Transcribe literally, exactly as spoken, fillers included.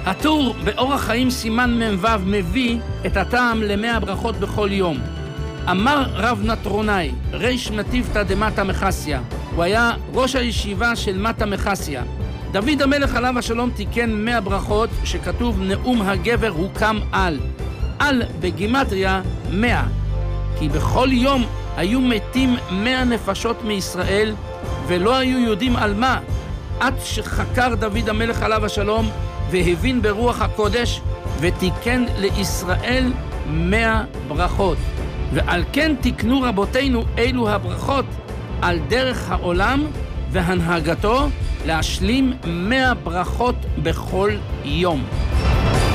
הטור באורח חיים סימן מ"ו מביא את הטעם למאה ברכות בכל יום. אמר רב נטרונאי, ריש מטיבתא דמטה מחסיה, הוא היה ראש הישיבה של מטה מחסיה. דוד המלך עליו השלום תיקן מאה ברכות שכתוב נאום הגבר הוקם על. על בגימטריה מאה. כי בכל יום היו מתים מאה נפשות מישראל ולא היו יודעים על מה. עד שחקר דוד המלך עליו השלום והבין ברוח הקודש ותיקן לישראל מאה ברכות. ועל כן תקנו רבותינו אלו הברכות על דרך העולם והנהגתו להשלים מאה ברכות בכל יום.